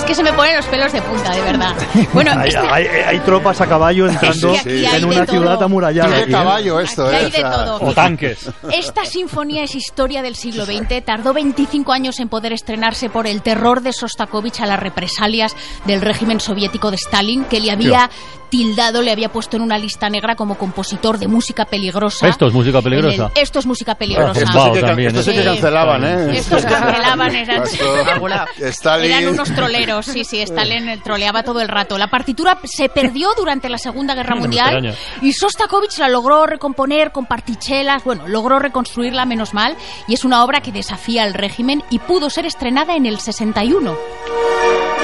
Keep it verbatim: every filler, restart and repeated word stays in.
que se me ponen los pelos de punta, de verdad. Bueno, hay, este... hay, hay tropas a caballo entrando es que en una ciudad amurallada. Tiene caballo esto, aquí ¿eh? hay de todo. O tanques. Esta sinfonía es historia del siglo veinte. Tardó veinticinco años en poder estrenarse por el terror de Sostakovich a las represalias del régimen soviético de Stalin, que le había tildado, le había puesto en una lista negra como compositor de música peligrosa. Esto es música peligrosa. El, esto es música peligrosa. Esto sí que, también, esto sí que ¿eh? cancelaban, ¿eh? Estos cancelaban, eran, Stalin. eran unos troleros. Sí, sí, Stalin troleaba todo el rato. La partitura se perdió durante la Segunda Guerra Mundial y Sostakovich la logró recomponer con partichelas, bueno, logró reconstruirla menos mal, y es una obra que desafía al régimen y pudo ser estrenada en el sesenta y uno.